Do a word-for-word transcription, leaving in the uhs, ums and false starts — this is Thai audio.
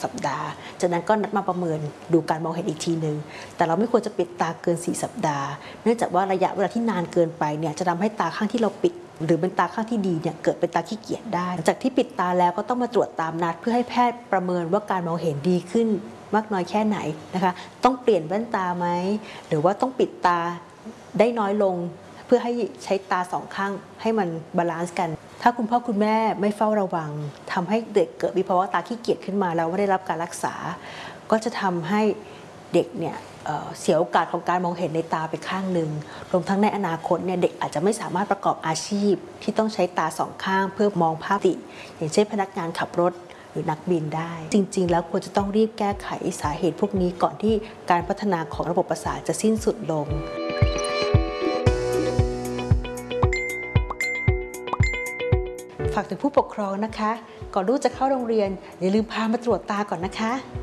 สัปดาห์จากนั้นก็นัดมาประเมินดูการมองเห็นอีกทีหนึ่งแต่เราไม่ควรจะปิดตาเกินสี่สัปดาห์เนื่องจากว่าระยะเวลาที่นานเกินไปเนี่ยจะทำให้ตาข้างที่เราปิดหรือเป็นตาข้างที่ดีเนี่ยเกิดเป็นตาขี้เกียจได้หลังจากที่ปิดตาแล้วก็ต้องมาตรวจตามนัดเพื่อให้แพทย์ประเมินว่าการมองเห็นดีขึ้นมากน้อยแค่ไหนนะคะต้องเปลี่ยนแว่นตาไหมหรือว่าต้องปิดตาได้น้อยลงเพื่อให้ใช้ตาสองข้างให้มันบาลานซ์กันถ้าคุณพ่อคุณแม่ไม่เฝ้าระวังทำให้เด็กเกิดมีภาวะตาขี้เกียจขึ้นมาแล้วไม่ได้รับการรักษาก็จะทำให้เด็กเนี่ยเสียโอกาสของการมองเห็นในตาไปข้างหนึ่งรวมทั้งในอนาคตเนี่ยเด็กอาจจะไม่สามารถประกอบอาชีพที่ต้องใช้ตาสองข้างเพื่อมองภาพติอย่างเช่นพนักงานขับรถหรือนักบินได้จริงๆแล้วควรจะต้องรีบแก้ไขสาเหตุพวกนี้ก่อนที่การพัฒนาของระบบประสาทจะสิ้นสุดลงฝากถึงผู้ปกครองนะคะก่อนลูกจะเข้าโรงเรียนอย่าลืมพามาตรวจตาก่อนนะคะ